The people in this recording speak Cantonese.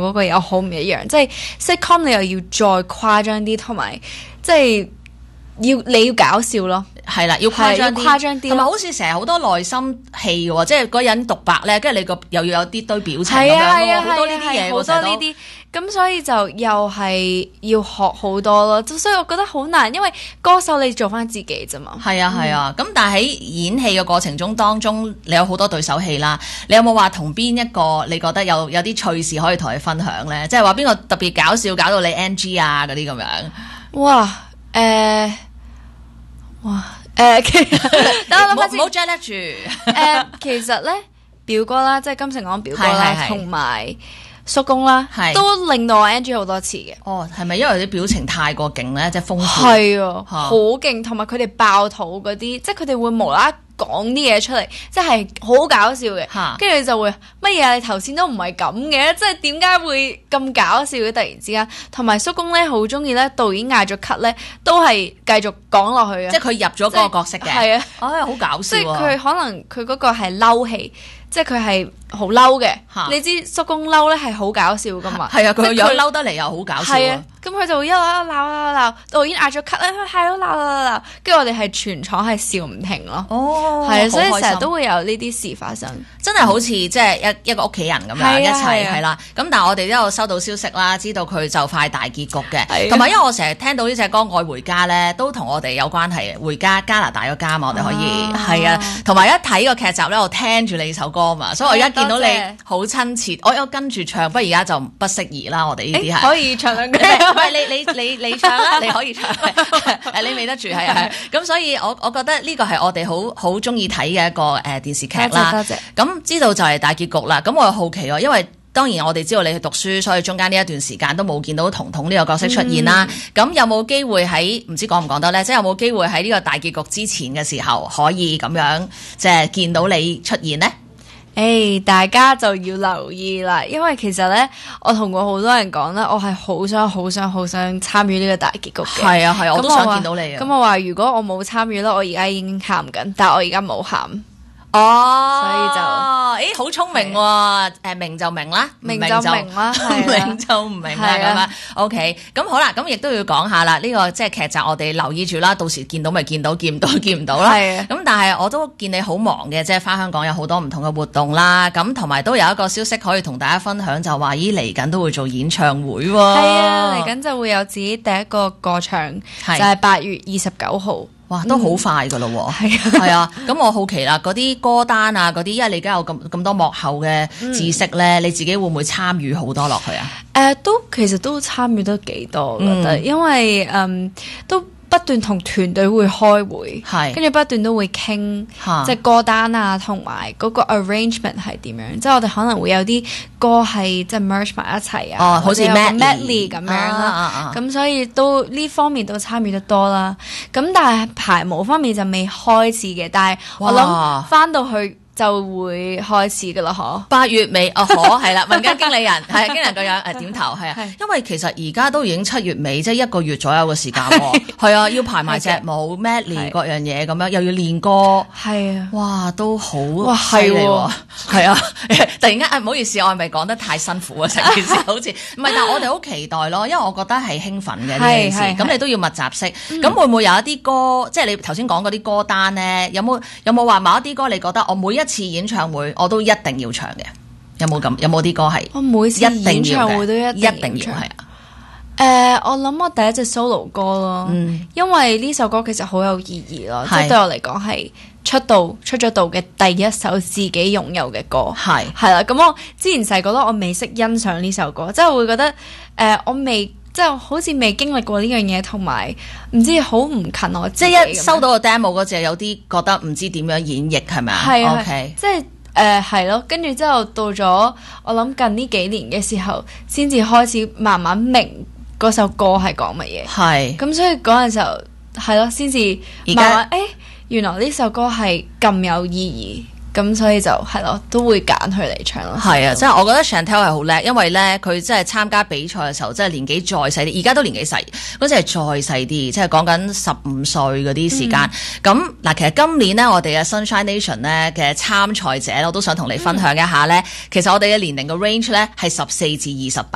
嗰個又好唔一樣，即係 sitcom 你又要再誇張啲，同埋即係你要搞笑咯。 係啦，要誇張啲，同埋好似成日好多內心戲喎，即係嗰人獨白咧，跟住你又要有啲堆表情咁樣，好多呢啲嘢， 好多呢啲，咁所以就又係要學好多咯。所以我覺得好難，因為歌手你做翻自己啫嘛。 係啊，咁但係喺演戲嘅過程當中，你有好多對手戲啦。你有冇話同邊一個你覺得有啲趣事可以同佢分享咧？即係話邊個特別搞笑，搞到你 NG 啊嗰啲咁樣？等我諗下先，唔好 judge 住。 其實咧，表哥啦，即係金城安表哥啦，同埋叔公啦，都令到我 NG 好多次嘅。 哦，係咪因為啲表情太過勁咧，即係豐富？ 係啊，好勁，同埋佢哋爆肚嗰啲，即係佢哋會無啦啦講啲嘢出嚟，即係好搞笑嘅。跟住就會乜嘢？你頭先都唔係咁嘅，即係點解會咁搞笑嘅？突然之間，同埋叔公咧好中意咧，導演嗌咗 cut 咧，都係繼續講落去嘅。 即係佢入咗嗰個角色嘅。係啊，好搞笑。 即係佢可能佢嗰個係嬲戲。即係佢係好嬲嘅，你知叔公嬲咧係好搞笑噶嘛？係啊，佢樣嬲得嚟又好搞笑。係啊，咁佢就會一路鬧，導演嗌咗 cut 咧，係咯鬧，跟住我哋係全場係笑唔停咯。哦，係啊，所以成日都會有呢啲事發生。真係好似即係一個屋企人咁樣一齊係啦。咁但係我哋都有收到消息啦，知道佢就快大結局嘅。同埋因為我成日聽到呢隻歌《愛回家》咧，都同我哋有關係。回家加拿大個家嘛，我哋可以係啊。同埋一睇個劇集咧，我聽住你首歌嘛，所以我而家見到你好親切，我有跟住唱，不過而家就不適宜啦。我哋呢啲係可以唱兩句，喂你唱啦，你可以唱，你未得住係啊，咁所以我覺得呢個係我哋好中意睇嘅一個電視劇啦。多謝。咁知道就係大結局啦，咁我又好奇喎，因為當然我哋知道你去讀書，所以中間呢一段時間都冇見到彤彤呢個角色出現啦。咁有冇機會喺唔知講唔講得咧？即係有冇機會喺呢個大結局之前嘅時候可以咁樣即係見到你出現呢？大家就要留意啦，因為其實咧，我同過好多人講咧，我係好想參與呢個大結局嘅。係啊，我都想見到你啊。咁我話如果我冇參與咧，我而家已經喊緊，但係我而家冇喊。所以就好聰明喎，明就明啦，明就明啦，明就唔明啦咁啊。OK，咁好啦，咁亦都要講下啦。呢個即係劇集，我哋留意住啦。到時見到咪見到，見唔到見唔到啦。咁但係我都見你好忙嘅，即係返香港有好多唔同嘅活動啦。咁同埋都有一個消息可以同大家分享，就話嚟緊都會做演唱會喎。係啊，嚟緊就會有自己第一個歌唱，就係8月29號。哇，都好快噶咯喎！係啊，咁我好奇啦，嗰啲歌單啊，嗰啲，因為你而家有咁多幕後嘅知識咧，你自己會唔會參與好多落去啊？其實都參與得幾多，我覺得，因為都不斷同團隊會開會，跟住不斷都會傾，即係歌單啊，同埋嗰個 arrangement 係點樣，即係我哋可能會有啲歌係即係 merge 埋一齊啊，好似 medley 咁樣啦，咁所以都呢方面都參與得多啦。咁但係排舞方面就未開始嘅，但係我諗翻到去就會開始噶啦，嗬？8月尾係啦，民間經理人係經理人個樣點頭係啊，因為其實而家都已經7月尾，即係1個月左右嘅時間喎。係啊，要排埋隻舞 medley 各樣嘢咁樣，又要練歌，係啊，哇，都好犀利喎，係啊，突然間唔好意思，我係咪講得太辛苦啊？成件事好似唔係，但係我哋好期待咯，因為我覺得係興奮嘅呢件事。咁你都要密集式，咁會唔會有一啲歌，即係你頭先講嗰啲歌單咧？有冇話某一啲歌你覺得我每一次演唱會我都一定要唱嘅？有冇啲歌係我每次演唱會都一定要係啊？我諗我第一隻 solo 歌咯，因為呢首歌其實好有意義咯，即係對我嚟講係出咗道嘅第一首自己擁有嘅歌，係啦。咁我之前細個我未識欣賞呢首歌，即係會覺得我未即係好似未經歷過呢樣嘢，同埋唔知好唔近我自己，即係一收到個 demo 嗰隻有啲覺得唔知點樣演繹係咪啊？係 OK， 即係係咯，跟住之後到咗我諗近呢幾年嘅時候，先至開始慢慢明嗰首歌係講乜嘢，係咁，所以嗰陣時候係咯，先至慢慢原來呢首歌係咁有意義。咁所以就係咯，都會揀佢嚟唱咯。係啊，即係我覺得 Chantelle 係好叻，因為咧佢即係參加比賽嘅時候，即係年紀再細啲，而家都年紀細，嗰陣係再細啲，即係講緊15歲嗰啲時間。咁嗱，其實今年呢，我哋嘅 Sunshine Nation 咧嘅參賽者，我都想同你分享一下咧。其實我哋嘅年齡嘅 range 咧係14至28